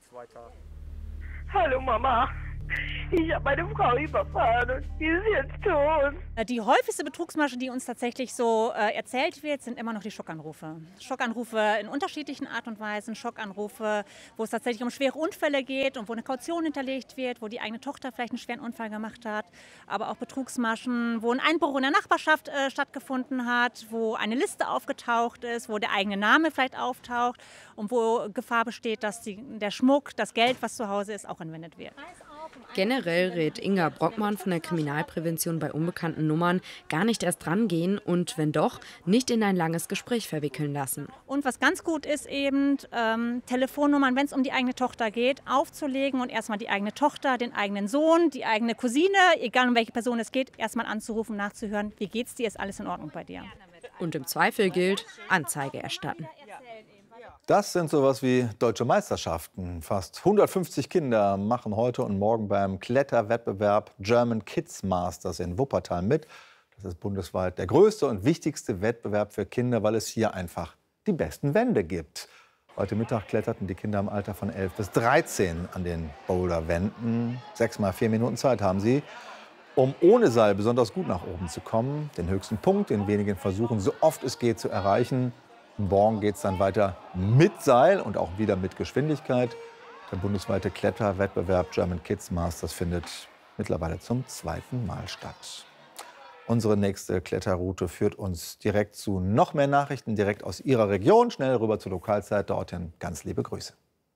Hallo Mama, ich habe meine Frau überfahren und die ist jetzt tot. Die häufigste Betrugsmasche, die uns tatsächlich so äh, erzählt wird, sind immer noch die Schockanrufe. Schockanrufe in unterschiedlichen Art und Weisen. Schockanrufe, wo es tatsächlich um schwere Unfälle geht und wo eine Kaution hinterlegt wird, wo die eigene Tochter vielleicht einen schweren Unfall gemacht hat. Aber auch Betrugsmaschen, wo ein Einbruch in der Nachbarschaft äh, stattgefunden hat, wo eine Liste aufgetaucht ist, wo der eigene Name vielleicht auftaucht und wo Gefahr besteht, dass die, der Schmuck, das Geld, was zu Hause ist, auch entwendet wird. Generell rät Inga Brockmann von der Kriminalprävention bei unbekannten Nummern gar nicht erst rangehen und, wenn doch, nicht in ein langes Gespräch verwickeln lassen. Und was ganz gut ist eben, ähm, Telefonnummern, wenn es um die eigene Tochter geht, aufzulegen und erstmal die eigene Tochter, den eigenen Sohn, die eigene Cousine, egal um welche Person es geht, erstmal anzurufen, nachzuhören, wie geht's dir, ist alles in Ordnung bei dir. Und im Zweifel gilt, Anzeige erstatten. Das sind sowas wie deutsche Meisterschaften. Fast hundertfünfzig Kinder machen heute und morgen beim Kletterwettbewerb German Kids Masters in Wuppertal mit. Das ist bundesweit der größte und wichtigste Wettbewerb für Kinder, weil es hier einfach die besten Wände gibt. Heute Mittag kletterten die Kinder im Alter von elf bis dreizehn an den Boulderwänden. Sechs mal vier Minuten Zeit haben sie, um ohne Seil besonders gut nach oben zu kommen. Den höchsten Punkt in wenigen Versuchen, so oft es geht, zu erreichen. Morgen geht es dann weiter mit Seil und auch wieder mit Geschwindigkeit. Der bundesweite Kletterwettbewerb German Kids Masters findet mittlerweile zum zweiten Mal statt. Unsere nächste Kletterroute führt uns direkt zu noch mehr Nachrichten, direkt aus Ihrer Region. Schnell rüber zur Lokalzeit, dorthin ganz liebe Grüße.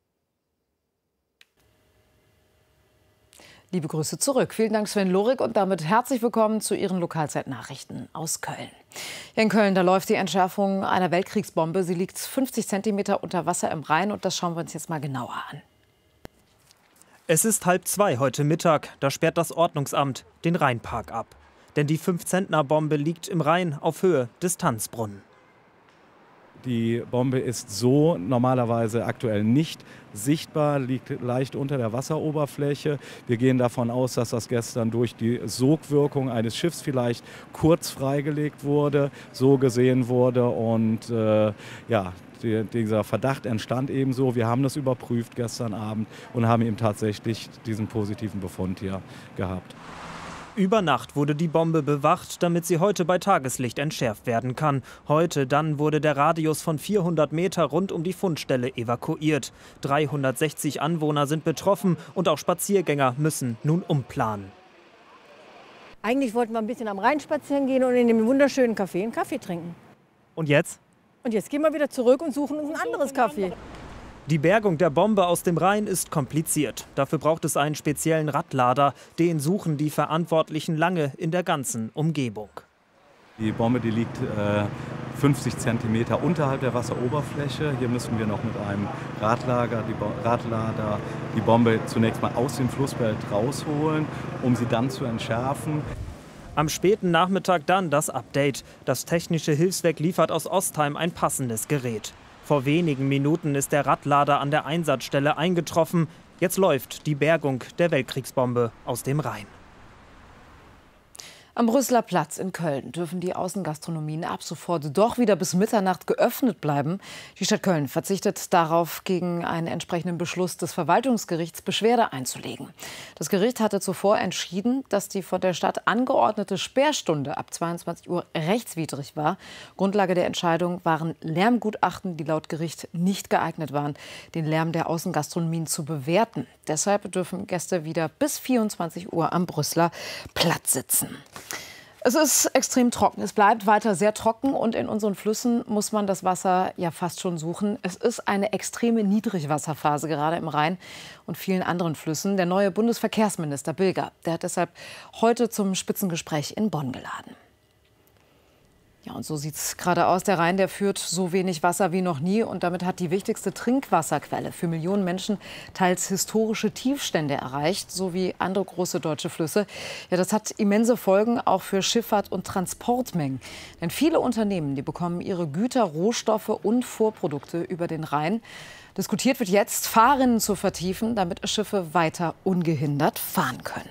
Liebe Grüße zurück. Vielen Dank, Sven Lorik, und damit herzlich willkommen zu Ihren Lokalzeitnachrichten aus Köln. In Köln, da läuft die Entschärfung einer Weltkriegsbombe. Sie liegt fünfzig Zentimeter unter Wasser im Rhein, und das schauen wir uns jetzt mal genauer an. Es ist halb zwei heute Mittag. Da sperrt das Ordnungsamt den Rheinpark ab. Denn die fünf-Zentner-Bombe liegt im Rhein auf Höhe des Tanzbrunnen. Die Bombe ist so normalerweise aktuell nicht sichtbar, liegt leicht unter der Wasseroberfläche. Wir gehen davon aus, dass das gestern durch die Sogwirkung eines Schiffs vielleicht kurz freigelegt wurde, so gesehen wurde. Und äh, ja, die, dieser Verdacht entstand ebenso. Wir haben das überprüft gestern Abend und haben eben tatsächlich diesen positiven Befund hier gehabt. Über Nacht wurde die Bombe bewacht, damit sie heute bei Tageslicht entschärft werden kann. Heute dann wurde der Radius von vierhundert Meter rund um die Fundstelle evakuiert. dreihundertsechzig Anwohner sind betroffen und auch Spaziergänger müssen nun umplanen. Eigentlich wollten wir ein bisschen am Rhein spazieren gehen und in dem wunderschönen Café einen Kaffee trinken. Und jetzt? Und jetzt gehen wir wieder zurück und suchen uns ein anderes Café. Die Bergung der Bombe aus dem Rhein ist kompliziert. Dafür braucht es einen speziellen Radlader. Den suchen die Verantwortlichen lange in der ganzen Umgebung. Die Bombe, die liegt äh, fünfzig Zentimeter unterhalb der Wasseroberfläche. Hier müssen wir noch mit einem Radlager, die Bo Radlader die Bombe zunächst mal aus dem Flussbett rausholen, um sie dann zu entschärfen. Am späten Nachmittag dann das Update. Das technische Hilfswerk liefert aus Ostheim ein passendes Gerät. Vor wenigen Minuten ist der Radlader an der Einsatzstelle eingetroffen. Jetzt läuft die Bergung der Weltkriegsbombe aus dem Rhein. Am Brüsseler Platz in Köln dürfen die Außengastronomien ab sofort doch wieder bis Mitternacht geöffnet bleiben. Die Stadt Köln verzichtet darauf, gegen einen entsprechenden Beschluss des Verwaltungsgerichts Beschwerde einzulegen. Das Gericht hatte zuvor entschieden, dass die von der Stadt angeordnete Sperrstunde ab zweiundzwanzig Uhr rechtswidrig war. Grundlage der Entscheidung waren Lärmgutachten, die laut Gericht nicht geeignet waren, den Lärm der Außengastronomien zu bewerten. Deshalb dürfen Gäste wieder bis vierundzwanzig Uhr am Brüsseler Platz sitzen. Es ist extrem trocken. Es bleibt weiter sehr trocken, und in unseren Flüssen muss man das Wasser ja fast schon suchen. Es ist eine extreme Niedrigwasserphase gerade im Rhein und vielen anderen Flüssen. Der neue Bundesverkehrsminister Bilger, der hat deshalb heute zum Spitzengespräch in Bonn geladen. Ja, und so sieht es gerade aus. Der Rhein, der führt so wenig Wasser wie noch nie. Und damit hat die wichtigste Trinkwasserquelle für Millionen Menschen teils historische Tiefstände erreicht, so wie andere große deutsche Flüsse. Ja, das hat immense Folgen auch für Schifffahrt und Transportmengen. Denn viele Unternehmen, die bekommen ihre Güter, Rohstoffe und Vorprodukte über den Rhein. Diskutiert wird jetzt, Fahrrinnen zu vertiefen, damit Schiffe weiter ungehindert fahren können.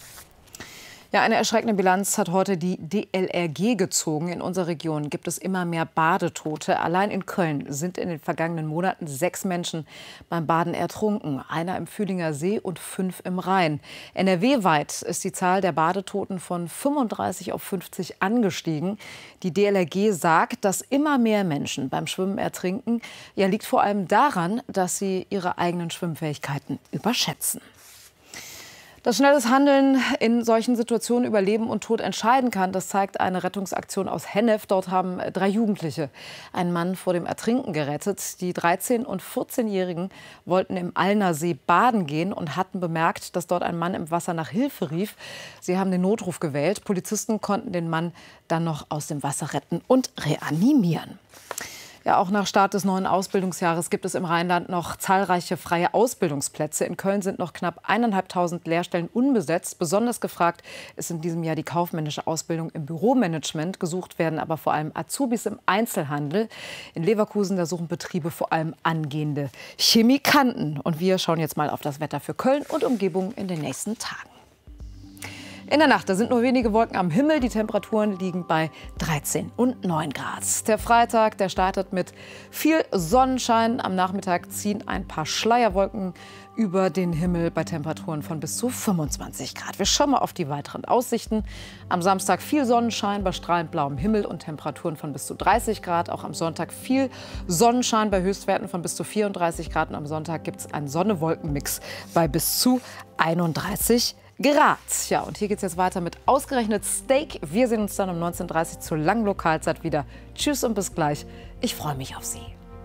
Ja, eine erschreckende Bilanz hat heute die D L R G gezogen. In unserer Region gibt es immer mehr Badetote. Allein in Köln sind in den vergangenen Monaten sechs Menschen beim Baden ertrunken. Einer im Fühlinger See und fünf im Rhein. N R W-weit ist die Zahl der Badetoten von fünfunddreißig auf fünfzig angestiegen. Die D L R G sagt, dass immer mehr Menschen beim Schwimmen ertrinken. Ja, liegt vor allem daran, dass sie ihre eigenen Schwimmfähigkeiten überschätzen. Dass schnelles Handeln in solchen Situationen über Leben und Tod entscheiden kann, das zeigt eine Rettungsaktion aus Hennef. Dort haben drei Jugendliche einen Mann vor dem Ertrinken gerettet. Die dreizehn- und vierzehnjährigen wollten im Allner See baden gehen und hatten bemerkt, dass dort ein Mann im Wasser nach Hilfe rief. Sie haben den Notruf gewählt. Polizisten konnten den Mann dann noch aus dem Wasser retten und reanimieren. Ja, auch nach Start des neuen Ausbildungsjahres gibt es im Rheinland noch zahlreiche freie Ausbildungsplätze. In Köln sind noch knapp eintausendfünfhundert Lehrstellen unbesetzt. Besonders gefragt ist in diesem Jahr die kaufmännische Ausbildung im Büromanagement. Gesucht werden aber vor allem Azubis im Einzelhandel. In Leverkusen, da suchen Betriebe vor allem angehende Chemikanten. Und wir schauen jetzt mal auf das Wetter für Köln und Umgebung in den nächsten Tagen. In der Nacht, da sind nur wenige Wolken am Himmel. Die Temperaturen liegen bei dreizehn und neun Grad. Der Freitag, der startet mit viel Sonnenschein. Am Nachmittag ziehen ein paar Schleierwolken über den Himmel bei Temperaturen von bis zu fünfundzwanzig Grad. Wir schauen mal auf die weiteren Aussichten. Am Samstag viel Sonnenschein bei strahlend blauem Himmel und Temperaturen von bis zu dreißig Grad. Auch am Sonntag viel Sonnenschein bei Höchstwerten von bis zu vierunddreißig Grad. Und am Sonntag gibt es einen Sonne-Wolken-Mix bei bis zu einunddreißig Grad. Grad. Ja, und hier geht es jetzt weiter mit ausgerechnet Steak. Wir sehen uns dann um neunzehn Uhr dreißig zur langen Lokalzeit wieder. Tschüss und bis gleich. Ich freue mich auf Sie.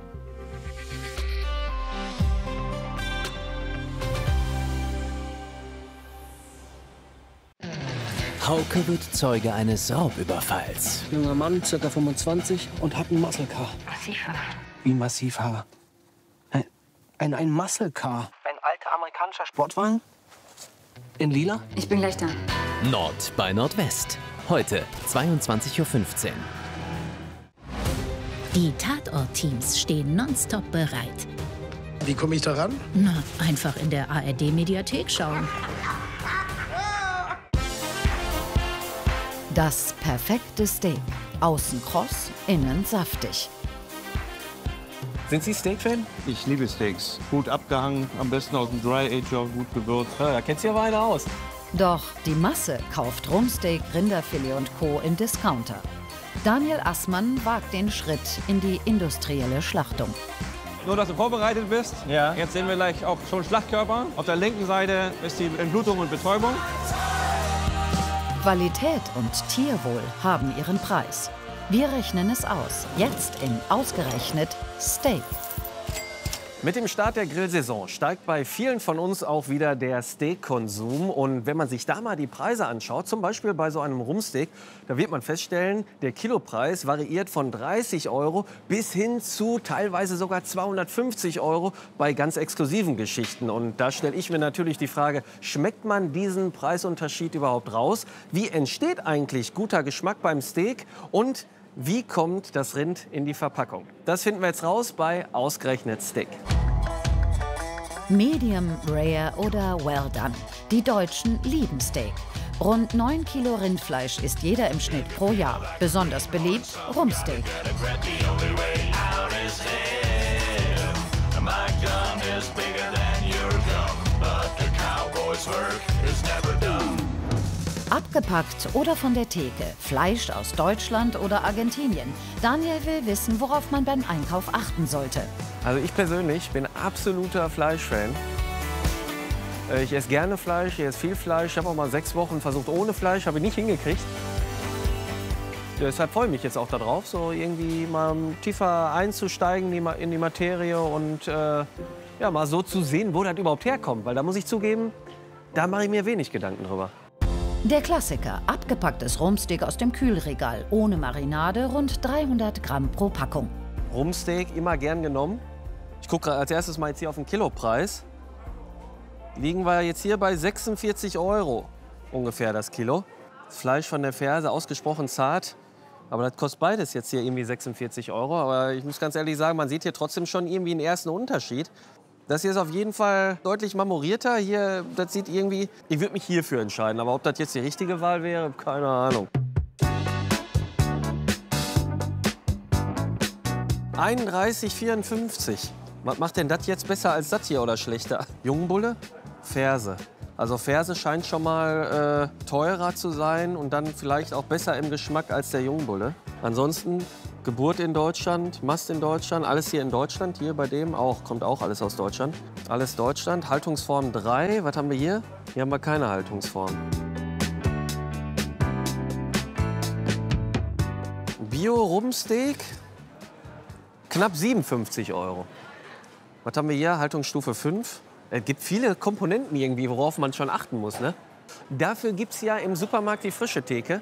Hauke wird Zeuge eines Raubüberfalls. Junger Mann, ca. fünfundzwanzig und hat ein Muscle Car. Massivhaar. Wie Massivhaar? Ein, ein, ein Muscle Car. Ein alter amerikanischer Sportwagen? In lila? Ich bin gleich da. Nord bei Nordwest. Heute zweiundzwanzig Uhr fünfzehn. Die Tatort-Teams stehen nonstop bereit. Wie komme ich da ran? Na, einfach in der A R D-Mediathek schauen. Das perfekte Steak. Außen kross, innen saftig. Sind Sie Steak-Fan? Ich liebe Steaks. Gut abgehangen, am besten aus dem Dry-Ager, gut gewürzt. Ja, da kennt sich aber einer aus. Doch die Masse kauft Rumsteak, Rinderfilet und Co. im Discounter. Daniel Assmann wagt den Schritt in die industrielle Schlachtung. Nur, dass du vorbereitet bist. Ja. Jetzt sehen wir gleich auch schon Schlachtkörper. Auf der linken Seite ist die Entblutung und Betäubung. Qualität und Tierwohl haben ihren Preis. Wir rechnen es aus. Jetzt in Ausgerechnet Steak. Mit dem Start der Grillsaison steigt bei vielen von uns auch wieder der Steakkonsum. Und wenn man sich da mal die Preise anschaut, zum Beispiel bei so einem Rumsteak, da wird man feststellen, der Kilopreis variiert von dreißig Euro bis hin zu teilweise sogar zweihundertfünfzig Euro bei ganz exklusiven Geschichten. Und da stelle ich mir natürlich die Frage, schmeckt man diesen Preisunterschied überhaupt raus? Wie entsteht eigentlich guter Geschmack beim Steak? Und wie kommt das Rind in die Verpackung? Das finden wir jetzt raus bei Ausgerechnet Steak. Medium, Rare oder Well Done. Die Deutschen lieben Steak. Rund neun Kilo Rindfleisch isst jeder im Schnitt pro Jahr. Besonders beliebt Rumsteak. Abgepackt oder von der Theke. Fleisch aus Deutschland oder Argentinien. Daniel will wissen, worauf man beim Einkauf achten sollte. Also ich persönlich bin absoluter Fleischfan. Ich esse gerne Fleisch, ich esse viel Fleisch. Ich habe auch mal sechs Wochen versucht ohne Fleisch, habe ich nicht hingekriegt. Deshalb freue ich mich jetzt auch darauf, so irgendwie mal tiefer einzusteigen in die Materie und äh, ja, mal so zu sehen, wo das überhaupt herkommt. Weil da muss ich zugeben, da mache ich mir wenig Gedanken drüber. Der Klassiker, abgepacktes Rumpsteak aus dem Kühlregal, ohne Marinade, rund dreihundert Gramm pro Packung. Rumpsteak immer gern genommen. Ich gucke als erstes mal jetzt hier auf den Kilopreis. Liegen wir jetzt hier bei sechsundvierzig Euro ungefähr das Kilo. Das Fleisch von der Ferse, ausgesprochen zart. Aber das kostet beides jetzt hier irgendwie sechsundvierzig Euro. Aber ich muss ganz ehrlich sagen, man sieht hier trotzdem schon irgendwie einen ersten Unterschied. Das hier ist auf jeden Fall deutlich marmorierter. Hier, das sieht irgendwie, ich würde mich hierfür entscheiden. Aber ob das jetzt die richtige Wahl wäre, keine Ahnung. einunddreißig vierundfünfzig. Was macht denn das jetzt besser als das hier oder schlechter? Jungbulle, Ferse. Also Ferse scheint schon mal äh, teurer zu sein und dann vielleicht auch besser im Geschmack als der Jungbulle. Ansonsten Geburt in Deutschland, Mast in Deutschland, alles hier in Deutschland. Hier bei dem auch, kommt auch alles aus Deutschland. Alles Deutschland. Haltungsform drei. Was haben wir hier? Hier haben wir keine Haltungsform. Bio-Rumpsteak, knapp siebenundfünfzig Euro. Was haben wir hier? Haltungsstufe fünf. Es gibt viele Komponenten irgendwie, worauf man schon achten muss, ne? Dafür gibt es ja im Supermarkt die frische Theke.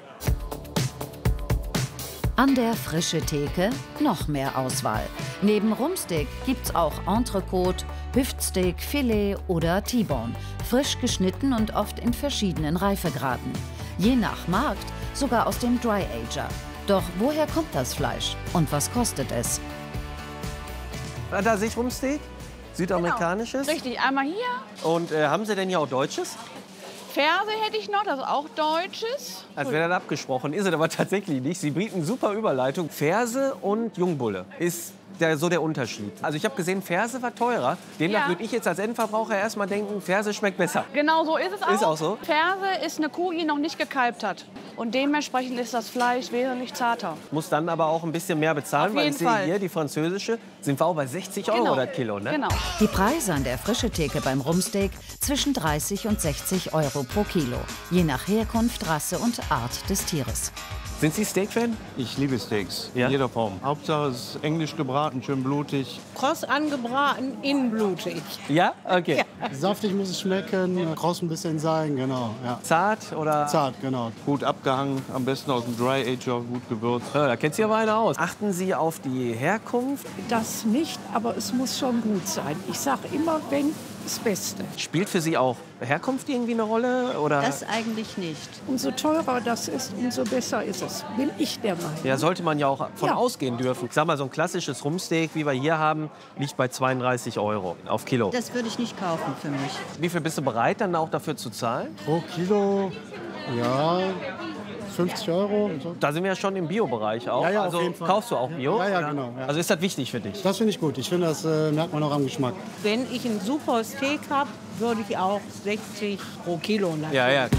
An der frische Theke noch mehr Auswahl. Neben Rumpsteak gibt's auch Entrecote, Hüftsteak, Filet oder T-Bone. Frisch geschnitten und oft in verschiedenen Reifegraden. Je nach Markt sogar aus dem Dry Ager. Doch woher kommt das Fleisch und was kostet es? Da sehe ich Rumpsteak. Südamerikanisches? Genau. Richtig, einmal hier. Und äh, haben Sie denn hier auch Deutsches? Ferse hätte ich noch, das ist auch Deutsches. Als wäre das abgesprochen, ist es aber tatsächlich nicht. Sie bieten super Überleitung. Ferse und Jungbulle ist der, so der Unterschied. Also ich habe gesehen, Ferse war teurer. Demnach Ja. würde ich jetzt als Endverbraucher erst mal denken, Ferse schmeckt besser. Genau so ist es auch. Ist auch so? Ferse ist eine Kuh, die noch nicht gekalbt hat. Und dementsprechend ist das Fleisch wesentlich zarter. Muss dann aber auch ein bisschen mehr bezahlen, Auf weil jeden ich sehe Fall. hier, die französische, sind wir auch bei sechzig Euro Genau. das Kilo. Ne? Genau. Die Preise an der frische Theke beim Rumpsteak zwischen dreißig und sechzig Euro pro Kilo. Je nach Herkunft, Rasse und Art des Tieres. Sind Sie Steak-Fan? Ich liebe Steaks, in jeder Form. Hauptsache es ist englisch gebraten, schön blutig. Kross angebraten, innen blutig. Ja? Okay. Ja. Saftig muss es schmecken, kross ein bisschen sein, genau. Ja. Zart oder? Zart, genau. Gut abgehangen, am besten aus dem Dry Ager, gut gewürzt. Ja, da kennt sich aber einer aus. Achten Sie auf die Herkunft? Das nicht, aber es muss schon gut sein. Ich sage immer, wenn das Beste. Spielt für Sie auch Herkunft irgendwie eine Rolle? Oder? Das eigentlich nicht. Umso teurer das ist, umso besser ist es. Bin ich der Meinung. Ja, sollte man ja auch von Ja. ausgehen dürfen. Ich sag mal, so ein klassisches Rumpsteak, wie wir hier haben, liegt bei zweiunddreißig Euro auf Kilo. Das würde ich nicht kaufen für mich. Wie viel bist du bereit, dann auch dafür zu zahlen? Pro Kilo, ja, fünfzig Euro. Und so. Da sind wir ja schon im Bio-Bereich auch. Ja, ja, auf also jeden Fall. kaufst du auch Bio? Ja, ja, oder? genau, ja. Also ist das wichtig für dich? Das finde ich gut. Ich finde, das äh, merkt man auch am Geschmack. Wenn ich ein super Steak habe, würde ich auch sechzig pro Kilo lassen. Ja, ja.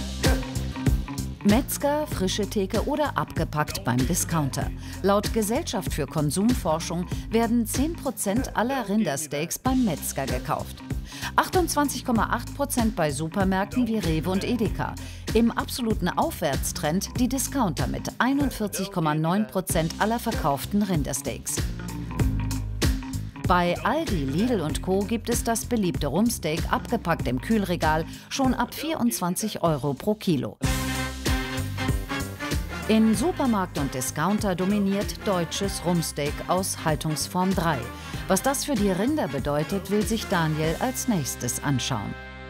Metzger, frische Theke oder abgepackt beim Discounter. Laut Gesellschaft für Konsumforschung werden zehn Prozent aller Rindersteaks beim Metzger gekauft. achtundzwanzig Komma acht Prozent bei Supermärkten wie Rewe und Edeka. Im absoluten Aufwärtstrend die Discounter mit einundvierzig Komma neun Prozent aller verkauften Rindersteaks. Bei Aldi, Lidl und Co. gibt es das beliebte Rumpsteak abgepackt im Kühlregal schon ab vierundzwanzig Euro pro Kilo. In Supermarkt und Discounter dominiert deutsches Rumpsteak aus Haltungsform drei. Was das für die Rinder bedeutet, will sich Daniel als nächstes anschauen.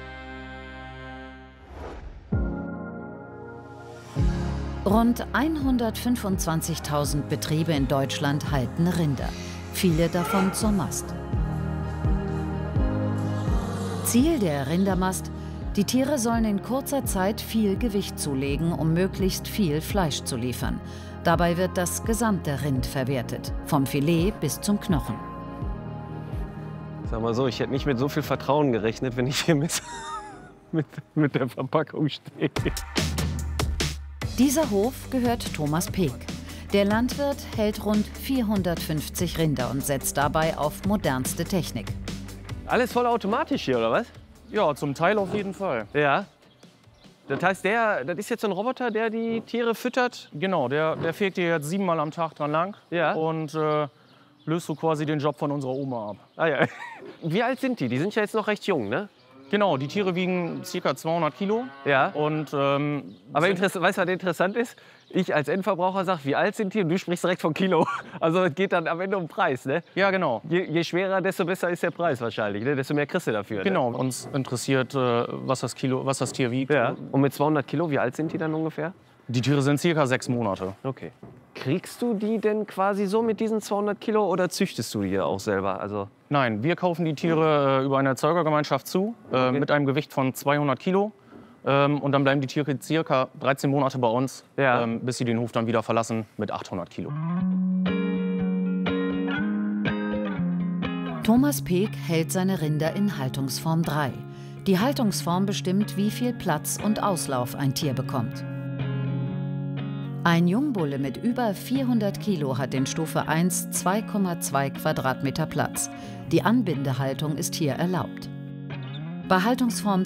Rund hundertfünfundzwanzigtausend Betriebe in Deutschland halten Rinder, viele davon zur Mast. Ziel der Rindermast: die Tiere sollen in kurzer Zeit viel Gewicht zulegen, um möglichst viel Fleisch zu liefern. Dabei wird das gesamte Rind verwertet, vom Filet bis zum Knochen. Sag mal so, ich hätte nicht mit so viel Vertrauen gerechnet, wenn ich hier mit, mit, mit der Verpackung stehe. Dieser Hof gehört Thomas Peek. Der Landwirt hält rund vierhundertfünfzig Rinder und setzt dabei auf modernste Technik. Alles voll automatisch hier, oder was? Ja, zum Teil auf jeden Fall. Ja. Das heißt, der, das ist jetzt so ein Roboter, der die Tiere füttert? Genau, der, der fegt hier jetzt siebenmal am Tag dran lang. Ja. Und äh, löst so quasi den Job von unserer Oma ab. Ah ja. Wie alt sind die? Die sind ja jetzt noch recht jung, ne? Genau, die Tiere wiegen ca. zweihundert Kilo. Ja. Und, ähm, Aber weißt du, was interessant ist? Ich als Endverbraucher sage, wie alt sind die? Und du sprichst direkt von Kilo. Also es geht dann am Ende um den Preis, ne? Ja, genau. Je, je schwerer, desto besser ist der Preis wahrscheinlich, ne? Desto mehr kriegst du dafür. Genau, ne? uns interessiert, was das, Kilo, was das Tier wiegt. Ja. Und mit zweihundert Kilo, wie alt sind die dann ungefähr? Die Tiere sind circa sechs Monate. Okay. Kriegst du die denn quasi so mit diesen zweihundert Kilo oder züchtest du die auch selber? Also Nein, wir kaufen die Tiere äh, über eine Erzeugergemeinschaft zu, äh, okay. mit einem Gewicht von zweihundert Kilo. Ähm, und dann bleiben die Tiere circa dreizehn Monate bei uns, ja. ähm, bis sie den Hof dann wieder verlassen mit achthundert Kilo. Thomas Peek hält seine Rinder in Haltungsform drei. Die Haltungsform bestimmt, wie viel Platz und Auslauf ein Tier bekommt. Ein Jungbulle mit über vierhundert Kilo hat in Stufe eins zwei Komma zwei Quadratmeter Platz. Die Anbindehaltung ist hier erlaubt. Bei Haltungsform